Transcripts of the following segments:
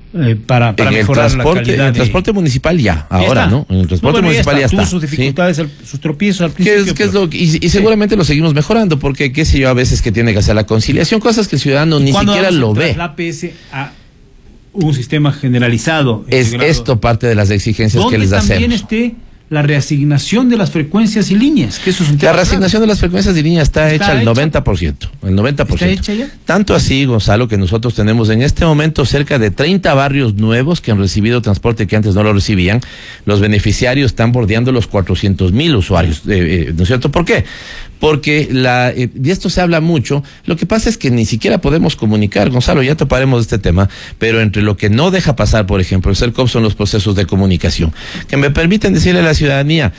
para mejorar la calidad. En el transporte municipal ahora, ¿no? En el transporte municipal ya está. Tuvo sus dificultades, sus tropiezos al principio. Y seguramente lo seguimos mejorando, porque qué sé yo, a veces que tiene que hacer la conciliación, cosas que el ciudadano ni siquiera lo ve. La APS a un sistema generalizado. Es esto parte de las exigencias que les hacemos. También esté la reasignación de las frecuencias y líneas, que eso es un tema. La reasignación de las frecuencias y líneas está hecha al 90%. El 90%. ¿Está hecha ya? Tanto así, Gonzalo, que nosotros tenemos en este momento cerca de 30 barrios nuevos que han recibido transporte que antes no lo recibían. Los beneficiarios están bordeando los 400,000 usuarios, ¿no es cierto? ¿Por qué? Porque de esto se habla mucho. Lo que pasa es que ni siquiera podemos comunicar, Gonzalo, ya toparemos este tema, pero entre lo que no deja pasar, por ejemplo, el CERCOP son los procesos de comunicación, que me permiten decirle a la ciudadanía,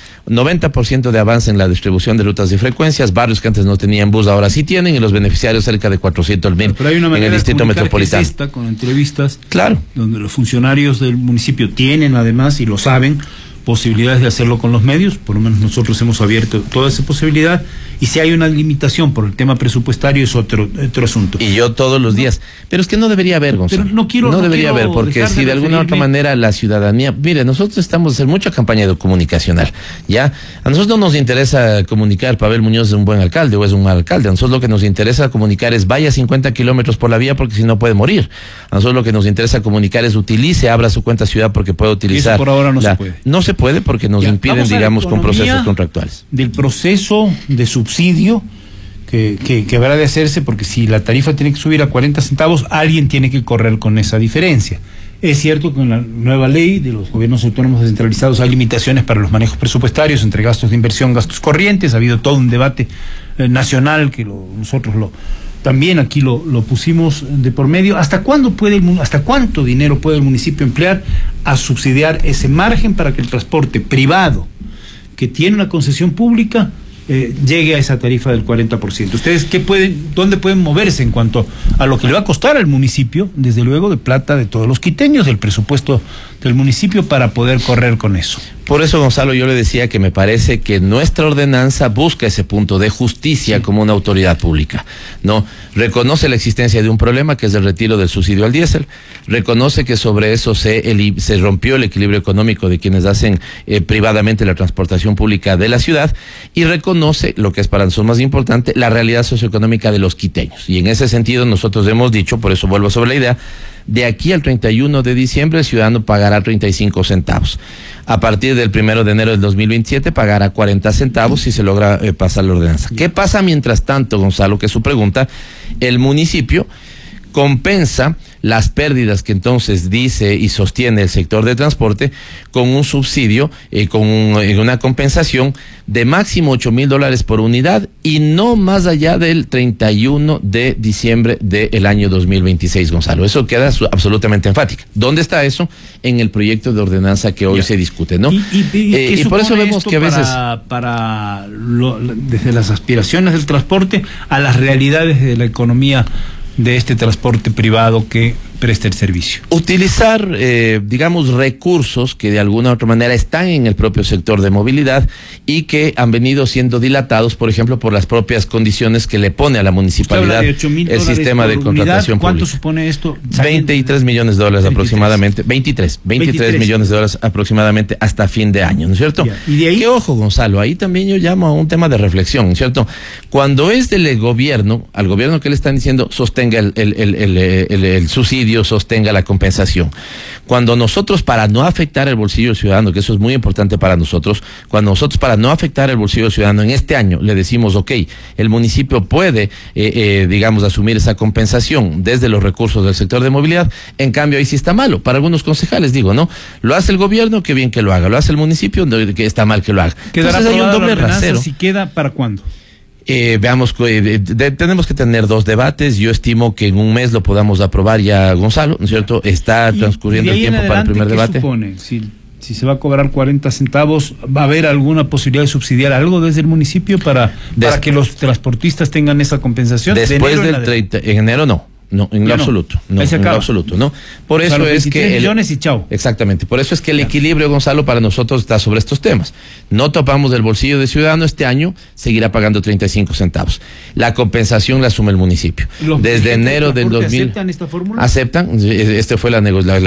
90% de avance en la distribución de rutas y frecuencias, barrios que antes no tenían bus, ahora sí tienen, y los beneficiarios cerca de 400,000 en el distrito metropolitano. Que es esta, con entrevistas, claro, donde los funcionarios del municipio tienen además, y lo saben, posibilidades de hacerlo con los medios. Por lo menos nosotros hemos abierto toda esa posibilidad, y si hay una limitación por el tema presupuestario es otro asunto. Y yo todos los días, pero es que no debería haber, Gonzalo. Pero no debería haber, porque si de alguna otra manera la ciudadanía, mire, nosotros estamos haciendo mucha campaña comunicacional, ¿ya? A nosotros no nos interesa comunicar Pavel Muñoz es un buen alcalde o es un mal alcalde. A nosotros lo que nos interesa comunicar es vaya 50 kilómetros por la vía porque si no puede morir. A nosotros lo que nos interesa comunicar es abra su cuenta ciudad porque puede utilizar. Eso por ahora no se puede. No se puede porque nos impiden, digamos, con procesos contractuales. Del proceso de subsidio que habrá de hacerse, porque si la tarifa tiene que subir a 40 centavos, alguien tiene que correr con esa diferencia. Es cierto que con la nueva ley de los gobiernos autónomos descentralizados hay limitaciones para los manejos presupuestarios entre gastos de inversión, gastos corrientes. Ha habido todo un debate nacional que nosotros también aquí lo pusimos de por medio. ¿Hasta cuánto dinero puede el municipio emplear a subsidiar ese margen para que el transporte privado que tiene una concesión pública llegue a esa tarifa del 40%? ¿Ustedes dónde pueden moverse en cuanto a lo que le va a costar al municipio, desde luego de plata de todos los quiteños, del presupuesto del municipio, para poder correr con eso? Por eso, Gonzalo, yo le decía que me parece que nuestra ordenanza busca ese punto de justicia como una autoridad pública, ¿no? Reconoce la existencia de un problema que es el retiro del subsidio al diésel, reconoce que sobre eso se rompió el equilibrio económico de quienes hacen privadamente la transportación pública de la ciudad, y reconoce, lo que es para nosotros más importante, la realidad socioeconómica de los quiteños. Y en ese sentido nosotros hemos dicho, por eso vuelvo sobre la idea, de aquí al 31 de diciembre el ciudadano pagará 35 centavos. A partir del 1 de enero del 2027 pagará 40 centavos si se logra pasar la ordenanza. ¿Qué pasa mientras tanto, Gonzalo? Que es su pregunta. El municipio compensa las pérdidas que entonces dice y sostiene el sector de transporte con un subsidio, con una compensación de máximo $8,000 por unidad y no más allá del 31 de diciembre del año 2026, Gonzalo. Eso queda absolutamente enfático. ¿Dónde está eso? En el proyecto de ordenanza que hoy se discute, ¿no? Y por eso vemos que a veces desde las aspiraciones del transporte a las realidades de la economía de este transporte privado que presta el servicio. Utilizar, digamos, recursos que de alguna u otra manera están en el propio sector de movilidad y que han venido siendo dilatados, por ejemplo, por las propias condiciones que le pone a la municipalidad el sistema de contratación pública. ¿Cuánto supone esto? 23 millones de dólares aproximadamente, 23 millones de dólares aproximadamente hasta fin de año, ¿no es cierto? ¿Y de ahí? Que ojo, Gonzalo, ahí también yo llamo a un tema de reflexión, ¿no es cierto? Cuando es del gobierno, al gobierno que le están diciendo sostenga el subsidio, sostenga la compensación. Cuando nosotros, para no afectar el bolsillo del ciudadano, que eso es muy importante para nosotros, cuando nosotros, para no afectar el bolsillo del ciudadano en este año, le decimos, ok, el municipio puede, digamos, asumir esa compensación desde los recursos del sector de movilidad, en cambio ahí sí está malo. Para algunos concejales digo, ¿no? Lo hace el gobierno, qué bien que lo haga. Lo hace el municipio, que está mal que lo haga. Entonces hay un doble rasero. ¿Si queda para cuándo? Veamos, tenemos que tener 2 debates. Yo estimo que en un mes lo podamos aprobar ya, Gonzalo, ¿no es cierto? Está transcurriendo el tiempo para el primer debate. ¿Qué supone? Si se va a cobrar 40 centavos, ¿va a haber alguna posibilidad de subsidiar algo desde el municipio para que los transportistas tengan esa compensación? Después del 30, en enero no. No, en lo absoluto, no, en lo absoluto, ¿no? Por eso es que millones y chao. Exactamente, por eso es que el equilibrio, Gonzalo, para nosotros está sobre estos temas. No topamos del bolsillo del ciudadano, este año seguirá pagando 35 centavos. La compensación la asume el municipio. Desde enero del 2000. ¿Aceptan esta fórmula? Aceptan, fue la